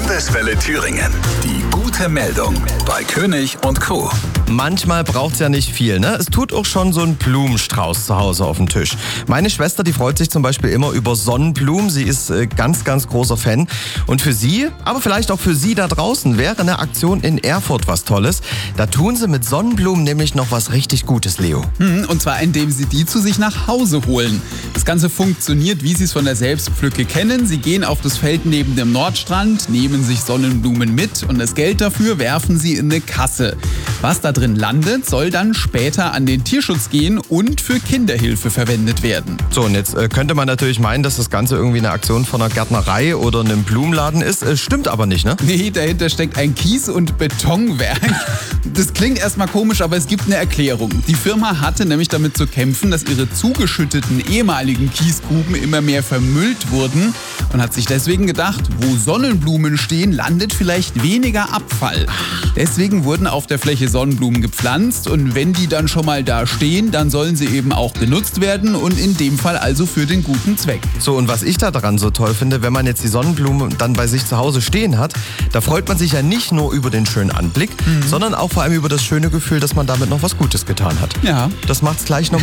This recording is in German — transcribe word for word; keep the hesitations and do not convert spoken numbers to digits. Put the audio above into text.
Landeswelle Thüringen. Die gute Meldung bei König und Co. Manchmal braucht es ja nicht viel, ne? Es tut auch schon so ein Blumenstrauß zu Hause auf dem Tisch. Meine Schwester, die freut sich zum Beispiel immer über Sonnenblumen. Sie ist äh, ganz, ganz großer Fan. Und für sie, aber vielleicht auch für Sie da draußen, wäre eine Aktion in Erfurt was Tolles. Da tun sie mit Sonnenblumen nämlich noch was richtig Gutes, Leo. Hm, und zwar indem sie die zu sich nach Hause holen. Das Ganze funktioniert, wie Sie es von der Selbstpflücke kennen. Sie gehen auf das Feld neben dem Nordstrand, nehmen sich Sonnenblumen mit und das Geld dafür werfen sie in eine Kasse. Was da drin landet, soll dann später an den Tierschutz gehen und für Kinderhilfe verwendet werden. So, und jetzt äh, könnte man natürlich meinen, dass das Ganze irgendwie eine Aktion von einer Gärtnerei oder einem Blumenladen ist. Äh, stimmt aber nicht, ne? Nee, dahinter steckt ein Kies- und Betonwerk. Das klingt erstmal komisch, aber es gibt eine Erklärung. Die Firma hatte nämlich damit zu kämpfen, dass ihre zugeschütteten ehemaligen Kiesgruben immer mehr vermüllt wurden und hat sich deswegen gedacht, wo Sonnenblumen stehen, landet vielleicht weniger Abfall. Deswegen wurden auf der Fläche Sonnenblumen gepflanzt und wenn die dann schon mal da stehen, dann sollen sie eben auch genutzt werden und in dem Fall also für den guten Zweck. So, und was ich da dran so toll finde, wenn man jetzt die Sonnenblume dann bei sich zu Hause stehen hat, da freut man sich ja nicht nur über den schönen Anblick, mhm. sondern auch vor allem über das schöne Gefühl, dass man damit noch was Gutes getan hat. Ja. Das macht's gleich noch